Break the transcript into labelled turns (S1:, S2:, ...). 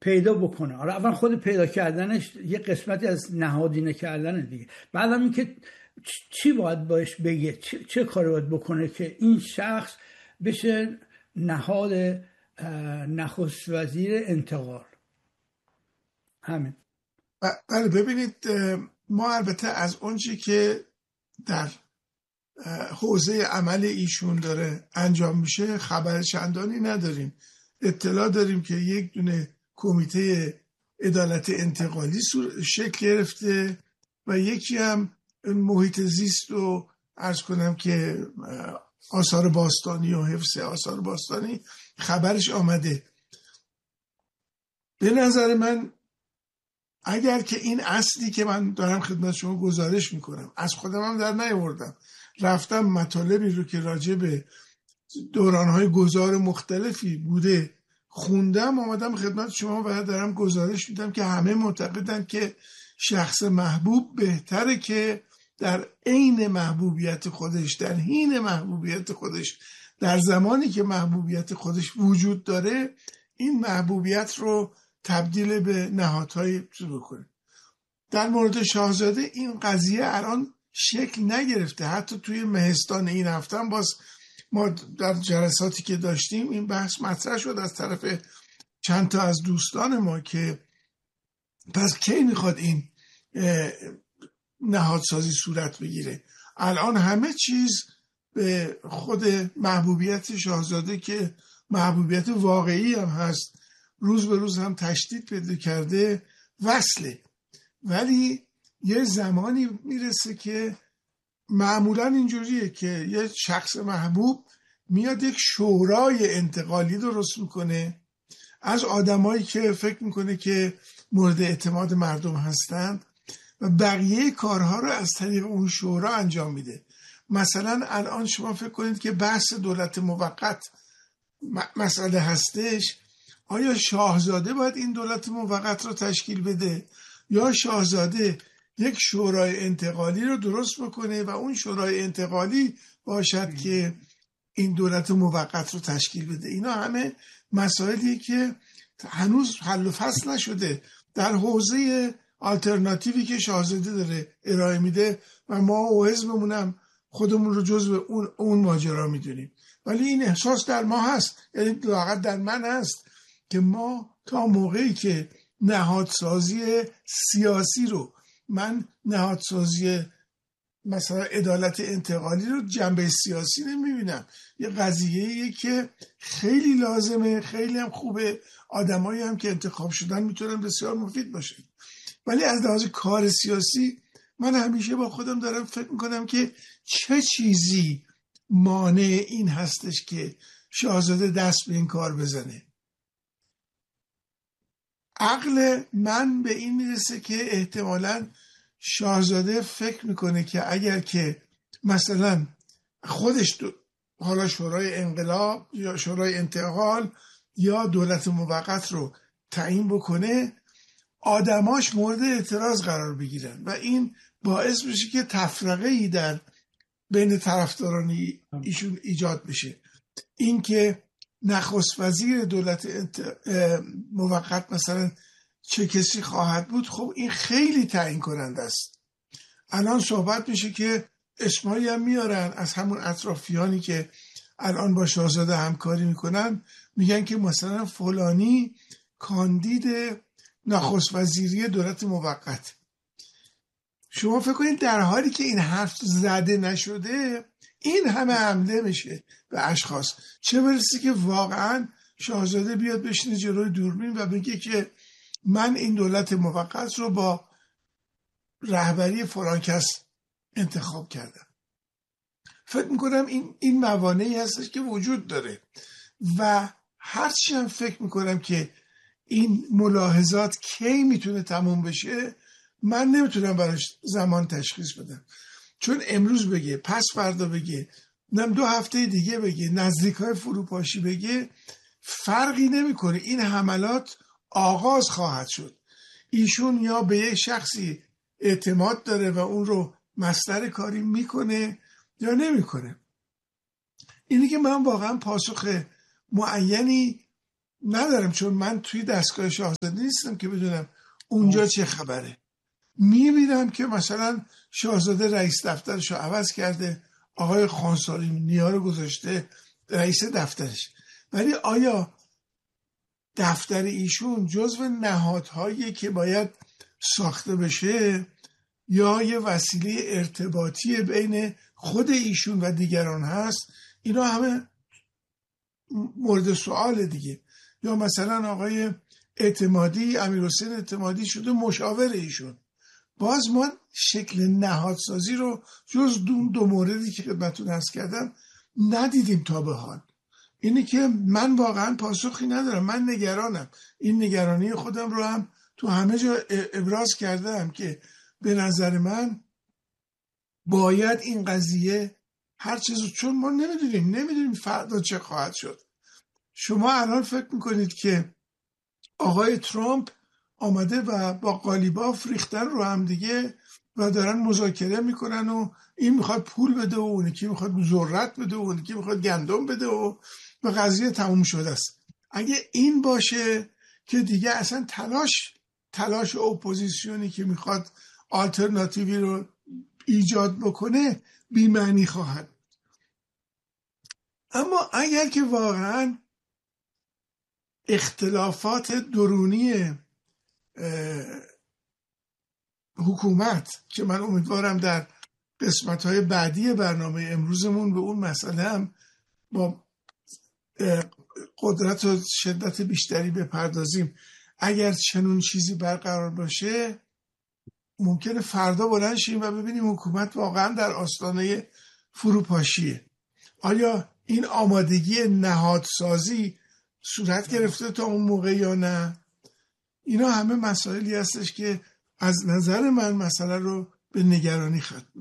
S1: پیدا بکنه. حالا اول خود پیدا کردنش یه قسمتی از نهادینه کردنه دیگه. بعدم این که چی باید باش بگه، چه کاری باید بکنه که این شخص بشه نهاد نخست وزیر انتقال. همین.
S2: بله ببینید، ما البته از اونچه که در حوزه عمل ایشون داره انجام میشه خبر چندانی نداریم. اطلاع داریم که یک دونه کمیته عدالت انتقالی شکل گرفته و یکی هم محیط زیست و عرض کنم که آثار باستانی و حفظ آثار باستانی خبرش آمده. به نظر من اگر که این اصلی که من دارم خدمت شما گزارش میکنم از خودم هم در نیاوردم، رفتم مطالبی رو که راجع به دورانهای گذار مختلفی بوده خوندم، آمدم خدمت شما و دارم گزارش میدم که همه معتقدن که شخص محبوب بهتره که در عین محبوبیت خودش، در حین محبوبیت خودش، در زمانی که محبوبیت خودش وجود داره، این محبوبیت رو تبدیل به نهادهای بکنه. در مورد شاهزاده این قضیه الان شکل نگرفته. حتی توی مهستان این هفته هم باز ما در جلساتی که داشتیم این بحث مطرح شد از طرف چند تا از دوستان ما که پس کی میخواد این نهادسازی صورت بگیره. الان همه چیز به خود محبوبیت شاهزاده که محبوبیت واقعی هم هست، روز به روز هم تشدید پیدا کرده، وصله. ولی یه زمانی میرسه که معمولا اینجوریه که یه شخص محبوب میاد یک شورای انتقالی درست میکنه از آدمایی که فکر میکنه که مورد اعتماد مردم هستند و بقیه کارها رو از طریق اون شورا انجام میده. مثلا الان شما فکر کنید که بحث دولت موقت مسئله هستش، آیا شاهزاده باید این دولت موقت رو تشکیل بده یا شاهزاده یک شورای انتقالی رو درست بکنه و اون شورای انتقالی باشد که این دولت موقت رو تشکیل بده؟ اینا همه مسائلی که هنوز حل و فصل نشده در حوزه آلترناتیوی که شاهزاده داره ارائه میده و ما و حزبمون هم خودمون رو جزو اون ماجرا میدونیم. ولی این احساس در ما هست، یعنی لااقل در من هست که ما تا موقعی که نهادسازی سیاسی رو، من نهادسازی مثلا عدالت انتقالی رو جنبه سیاسی نمیبینم، یه قضیه‌ایه که خیلی لازمه، خیلی هم خوبه، آدمایی هم که انتخاب شدن میتونن بسیار مفید باشه. ولی از لحاظ کار سیاسی من همیشه با خودم دارم فکر میکنم که چه چیزی مانع این هستش که شاهزاده دست به این کار بزنه. عقل من به این میرسه که احتمالاً شاهزاده فکر میکنه که اگر که مثلا خودش حالا شورای انقلاب یا شورای انتقال یا دولت موقت رو تعیین بکنه، آدماش مورد اعتراض قرار بگیرن و این باعث بشه که تفرقه‌ای در بین طرفداران ایشون ایجاد بشه. این که نخست وزیر دولت موقت مثلا چه کسی خواهد بود، خب این خیلی تعیین کننده است. الان صحبت میشه که اسمایی هم میارن از همون اطرافیانی که الان با شاهزاده همکاری میکنن، میگن که مثلا فلانی کاندید نخست وزیری دولت موقت. شما فکر کنید در حالی که این حرف زده نشده این همه حمله میشه به اشخاص، چه برسه که واقعا شاهزاده بیاد بشینه جلوی دوربین و بگه که من این دولت موقت رو با رهبری فلان کس انتخاب کردم. فکر میکنم این موانعی هستش که وجود داره و هرچی هم فکر میکنم که این ملاحظات کی میتونه تموم بشه، من نمیتونم براش زمان تشخیص بدم. چون امروز بگه، پس فردا بگه، 2 هفته دیگه بگه، نزدیکای فروپاشی بگه، فرقی نمیکنه. این حملات آغاز خواهد شد. ایشون یا به یک شخصی اعتماد داره و اون رو مصدر کاری میکنه یا نمیکنه. اینی که من واقعا پاسخ معینی ندارم، چون من توی دستگاه شاهزاده نیستم که بدونم اونجا چه خبره. میبینم که مثلا شاهزاده رئیس دفترش رو عوض کرده، آقای خانساری نیا رو گذاشته رئیس دفترش. ولی آیا دفتر ایشون جزو نهادهایی که باید ساخته بشه یا یه وسیله ارتباطی بین خود ایشون و دیگران هست؟ اینا همه مورد سوال دیگه. یا مثلا آقای اعتمادی، امیرحسین اعتمادی شده مشاور ایشون. باز ما شکل نهادسازی رو جز دو موردی که خدمتتون عرض کردم ندیدیم تا به حال. اینی که من واقعا پاسخی ندارم، من نگرانم. این نگرانی خودم رو هم تو همه جا ابراز کردم که به نظر من باید این قضیه هر چیزو، چون ما نمیدونیم فردا چه خواهد شد. شما الان فکر میکنید که آقای ترامپ آمده و با قالیباف ریختن رو هم دیگه و دارن مذاکره میکنن و این میخواد پول بده و اون یکی میخواد ذرت بده و اون یکی میخواد گندم بده و قضیه تموم شده است. اگه این باشه که دیگه اصلا تلاش اپوزیسیونی که میخواد آلترناتیوی رو ایجاد بکنه بی‌معنی خواهد. اما اگر که واقعا اختلافات درونی حکومت، که من امیدوارم در قسمت‌های بعدی برنامه امروزمون به اون مسئله هم با قدرت و شدت بیشتری بپردازیم، اگر چنون چیزی برقرار باشه ممکنه فردا بلند شیم و ببینیم حکومت واقعا در آستانه فروپاشیه. آیا این آمادگی نهادسازی صورت گرفته تا اون موقع یا نه؟ اینا همه مسائلی هستش که از نظر من مسئله رو به نگرانی ختم